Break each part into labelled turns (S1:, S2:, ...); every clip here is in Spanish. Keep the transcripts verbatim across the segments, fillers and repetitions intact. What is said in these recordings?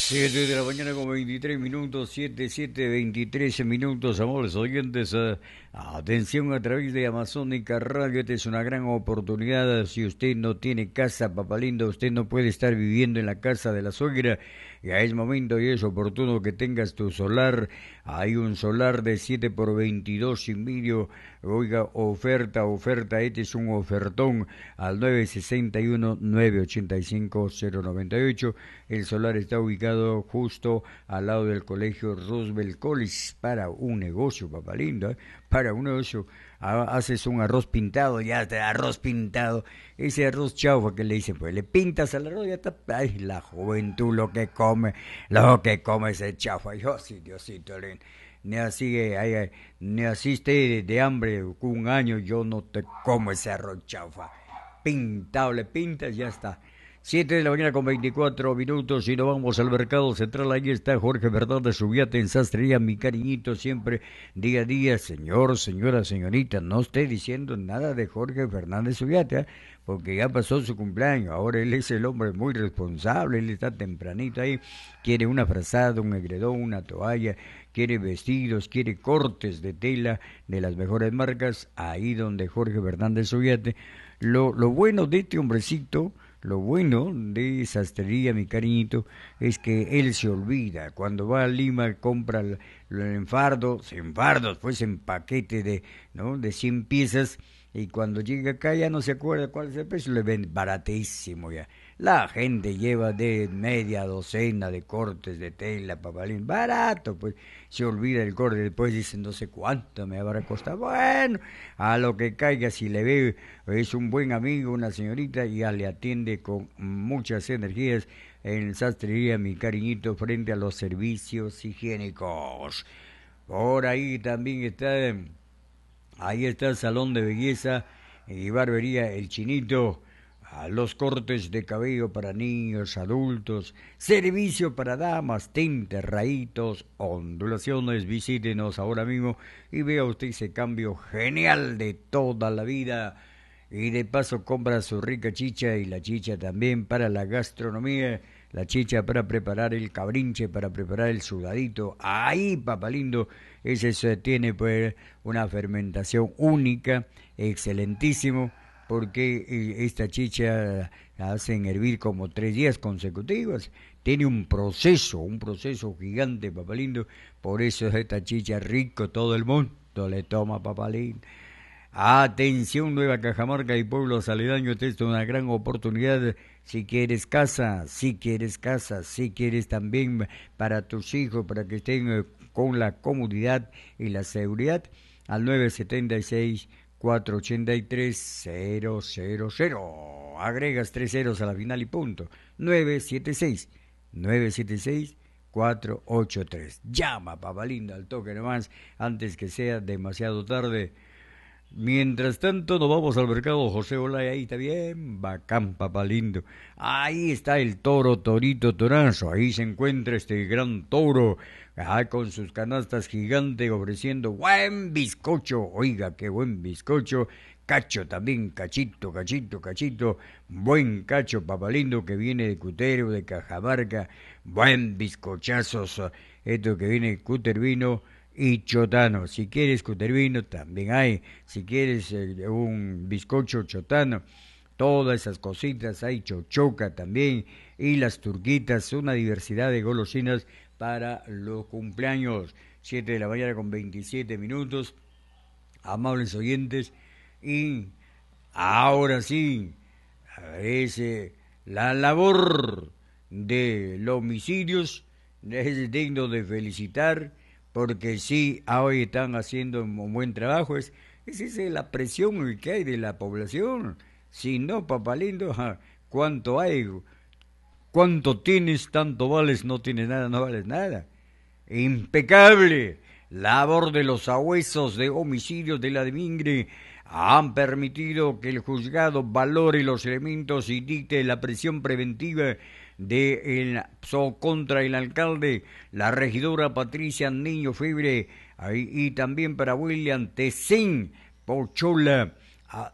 S1: siete de la mañana con veintitrés minutos, siete, siete, veintitrés minutos, amables oyentes. Uh, atención a través de Amazónica Radio, esta es una gran oportunidad. Si usted no tiene casa, papá lindo, usted no puede estar viviendo en la casa de la suegra. Ya es momento y es oportuno que tengas tu solar. Hay un solar de siete por veintidós y medio. Oiga, oferta, oferta, este es un ofertón al nueve sesenta y uno, nueve ochenta y cinco, cero noventa y ocho. El solar está ubicado justo al lado del colegio Roosevelt College para un negocio, papá lindo, ¿eh? Para un negocio. Haces un arroz pintado, ya está, arroz pintado, ese arroz chaufa que le dicen, pues le pintas al arroz, ya está. Ay, la juventud lo que come, lo que come ese chaufa. Yo sí, Diosito lindo. Ni así, ay, ni así esté de hambre un año, yo no te como ese arroz chaufa. Pintado, le pintas, ya está. Siete de la mañana con veinticuatro minutos y nos vamos al mercado central. Ahí está Jorge Fernández Subiate en Sastrería, mi cariñito, siempre día a día. Señor, señora, señorita, no esté diciendo nada de Jorge Fernández Subiate, ¿eh? Porque ya pasó su cumpleaños. Ahora él es el hombre muy responsable, él está tempranito ahí. Quiere una frazada, un egredón, una toalla, quiere vestidos, quiere cortes de tela de las mejores marcas. Ahí donde Jorge Fernández Subiate. Lo, lo bueno de este hombrecito... Lo bueno de Sastrería, mi cariñito, es que él se olvida. Cuando va a Lima, compra el, el enfardo, en fardos, pues en paquete de, ¿no? de cien piezas, y cuando llega acá ya no se acuerda cuál es el precio, le ven baratísimo ya. La gente lleva de media docena de cortes de tela, papalín, barato, pues se olvida el corte, después dicen no sé cuánto me habrá costado. Bueno, a lo que caiga, si le ve, es un buen amigo, una señorita, y ya le atiende con muchas energías en Sastrería, mi cariñito, frente a los servicios higiénicos. Por ahí también está, ahí está el salón de belleza y barbería El Chinito. A los cortes de cabello para niños, adultos, servicio para damas, tintes, rayitos, ondulaciones. Visítenos ahora mismo y vea usted ese cambio genial de toda la vida. Y de paso compra su rica chicha y la chicha también para la gastronomía. La chicha para preparar el cabrinche, para preparar el sudadito. Ahí, papá lindo, ese se tiene pues una fermentación única, excelentísimo. Porque esta chicha la hacen hervir como tres días consecutivos. Tiene un proceso, un proceso gigante, papá lindo. Por eso es esta chicha rico, todo el mundo le toma, papá lindo. Atención, Nueva Cajamarca y pueblos aledaños, esta es una gran oportunidad. Si quieres casa, si quieres casa, si quieres también para tus hijos, para que estén con la comodidad y la seguridad, al nueve setenta y seis, cuatro ochenta y tres, cero cero cero. Agregas tres ceros a la final y punto. nueve siete seis, nueve siete seis, cuatro ocho tres. Llama, papá lindo, al toque nomás, antes que sea demasiado tarde. Mientras tanto, nos vamos al mercado José Olaya, ahí está bien, bacán, papá lindo. Ahí está el toro, torito, torazo, ahí se encuentra este gran toro, ah, con sus canastas gigantes ofreciendo buen bizcocho, oiga, qué buen bizcocho, cacho también, cachito, cachito, cachito, buen cacho, papá lindo, que viene de Cutero, de Cajamarca, buen bizcochazos, esto que viene de Cutervino y chotano. Si quieres cutervino también hay, si quieres eh, un bizcocho chotano, todas esas cositas, hay chochoca también, y las turquitas, una diversidad de golosinas para los cumpleaños. Siete de la mañana con veintisiete minutos, amables oyentes, y ahora sí, es eh, la labor de los homicidios, es digno de felicitar, porque sí, hoy están haciendo un buen trabajo. Es, es esa la presión que hay de la población. Si no, papá lindo, ja, ¿cuánto hay? ¿Cuánto tienes? Tanto vales, no tienes nada, no vales nada. Impecable. Labor de los sabuesos de homicidios de la de Mingre han permitido que el juzgado valore los elementos y dicte la prisión preventiva de el, so, contra el alcalde, la regidora Patricia Niño Febre, ahí, y también para William Tecín Pochola, a,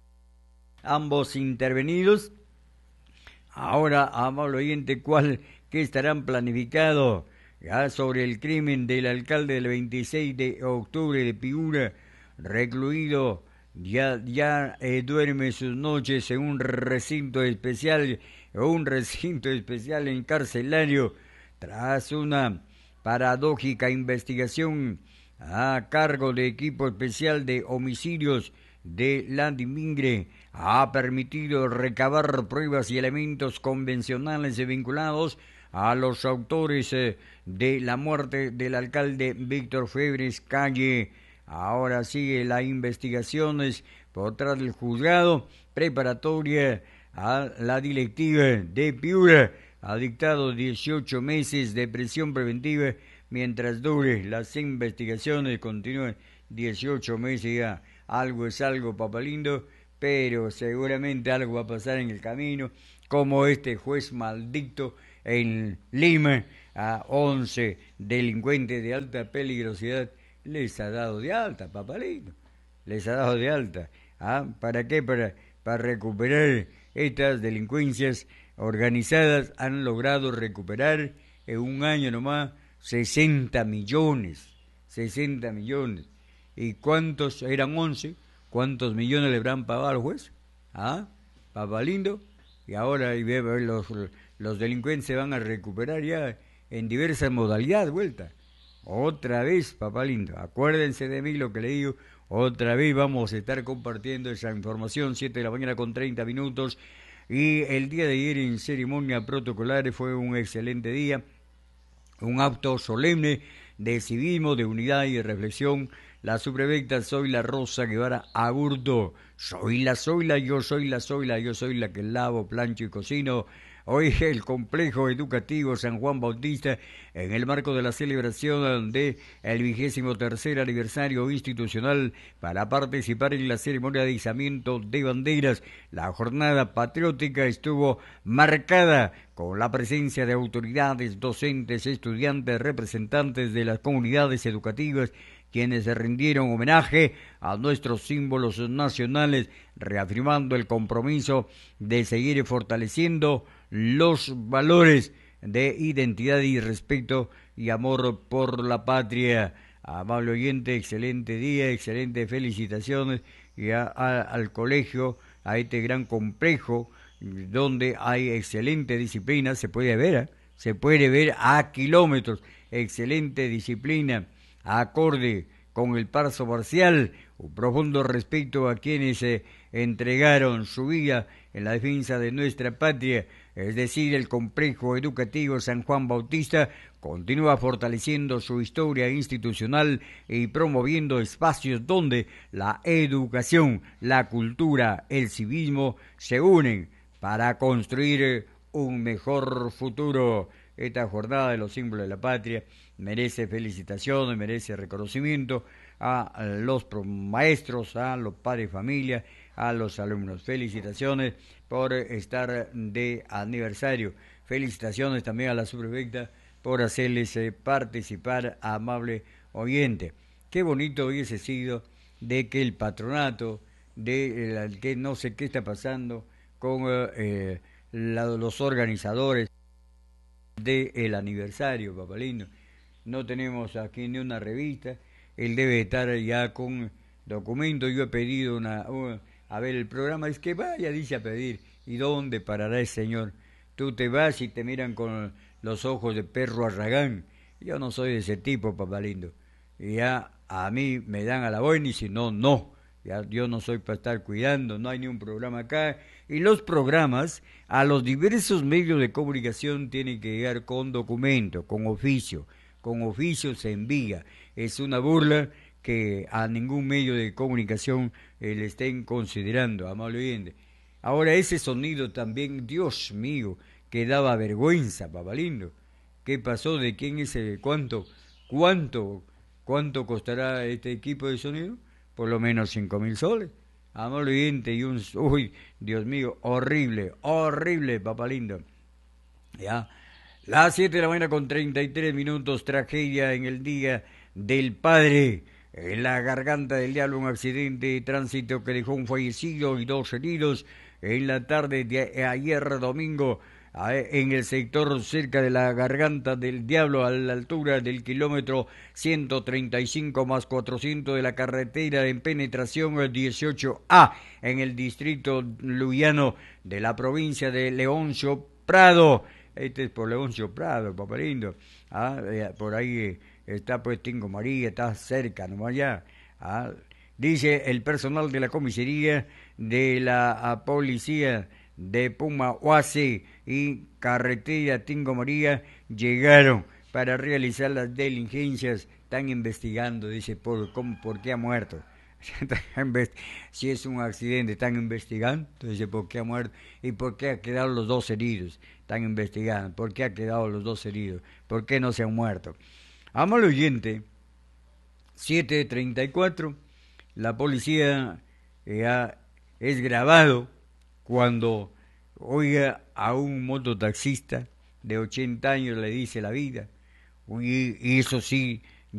S1: ambos intervenidos. Ahora, amable oyente, ¿cuál, que estarán planificados ya sobre el crimen del alcalde del veintiséis de octubre de Piura, recluido, ya, ya eh, duerme sus noches en un recinto especial, un recinto especial encarcelario, tras una paradójica investigación a cargo de equipo especial de homicidios de la DIMINGRE, ha permitido recabar pruebas y elementos convencionales vinculados a los autores eh, de la muerte del alcalde Víctor Febres Calle. Ahora sigue la investigación por tras del juzgado preparatoria a la directiva de Piura. Ha dictado dieciocho meses de prisión preventiva mientras dure las investigaciones. Continúan dieciocho meses ya. Algo es algo, papalindo, pero seguramente algo va a pasar en el camino, como este juez maldito en Lima a once delincuentes de alta peligrosidad les ha dado de alta, papalito, les ha dado de alta. ¿Ah? ¿Para qué? Para, para recuperar estas delincuencias organizadas. Han logrado recuperar en un año nomás sesenta millones, sesenta millones. ¿Y cuántos eran once? ¿Cuántos millones le habrán pagado al juez? ¿Ah? Papalindo. Y ahora los, los delincuentes se van a recuperar ya en diversas modalidades, vuelta. Otra vez, papalindo, acuérdense de mí lo que le digo, otra vez vamos a estar compartiendo esa información, siete de la mañana con treinta minutos, y el día de ayer en ceremonia protocolar fue un excelente día, un acto solemne de civismo, de unidad y de reflexión. La subprefecta Zoila Rosa Guevara Aburto, soy la Zoila, yo soy la Zoila, yo soy la que lavo, plancho y cocino. Hoy el Complejo Educativo San Juan Bautista, en el marco de la celebración de el vigésimo tercer aniversario institucional para participar en la ceremonia de izamiento de banderas. La jornada patriótica estuvo marcada con la presencia de autoridades, docentes, estudiantes, representantes de las comunidades educativas, quienes rindieron homenaje a nuestros símbolos nacionales, reafirmando el compromiso de seguir fortaleciendo los valores de identidad y respeto y amor por la patria. Amable oyente, excelente día, excelentes felicitaciones y a, a, al colegio, a este gran complejo donde hay excelente disciplina, se puede ver, ¿eh? se puede ver a kilómetros, excelente disciplina, acorde con el paso parcial, un profundo respeto a quienes eh, entregaron su vida en la defensa de nuestra patria, es decir, el Complejo Educativo San Juan Bautista continúa fortaleciendo su historia institucional y promoviendo espacios donde la educación, la cultura, el civismo se unen para construir un mejor futuro. Esta jornada de los símbolos de la patria merece felicitaciones, merece reconocimiento a los maestros, a los padres de familia, a los alumnos. Felicitaciones por estar de aniversario. Felicitaciones también a la subprefecta por hacerles eh, participar, a amable oyente. Qué bonito hubiese sido de que el patronato, de eh, que no sé qué está pasando con eh, la, los organizadores del aniversario, papalino. No tenemos aquí ni una revista, él debe estar ya con documentos. Yo he pedido una, una a ver el programa, es que vaya, dice, a pedir. ¿Y dónde parará el señor? Tú te vas y te miran con los ojos de perro arragán. Yo no soy de ese tipo, papalindo. Y ya a mí me dan a la buena y si no, no. Ya, yo no soy para estar cuidando, no hay ni un programa acá. Y los programas a los diversos medios de comunicación tienen que llegar con documento, con oficio. Con oficio se envía. Es una burla que a ningún medio de comunicación eh, le estén considerando, amable oyente. Ahora ese sonido también, Dios mío, que daba vergüenza, papalindo. ¿Qué pasó? ¿De quién es el cuánto? ¿Cuánto? ¿Cuánto costará este equipo de sonido? Por lo menos cinco mil soles. Amable oyente, y un... Uy, Dios mío, horrible, horrible, papalindo. Ya. Las siete de la mañana con treinta y tres minutos, tragedia en el Día del Padre. En la Garganta del Diablo, un accidente de tránsito que dejó un fallecido y dos heridos en la tarde de ayer domingo. en el sector cerca de la Garganta del Diablo, a la altura del kilómetro ciento treinta y cinco más cuatrocientos de la carretera en penetración dieciocho A, en el distrito luyano de la provincia de Leoncio Prado. Este es por Leoncio Prado, paparindo. Ah, por ahí está pues Tingo María, está cerca, nomás allá. Ah, dice el personal de la comisaría de la policía de Puma Oase y carretera Tingo María llegaron para realizar las diligencias. Están investigando, dice, por, cómo, por qué ha muerto. Si es un accidente, están investigando, dice, por qué ha muerto y por qué ha quedado los dos heridos. Están investigando, por qué ha quedado los dos heridos, por qué no se han muerto. Amable oyente, siete treinta y cuatro, la policía eh, es grabado cuando oiga a un mototaxista de ochenta años le dice la vida, y, y eso sí,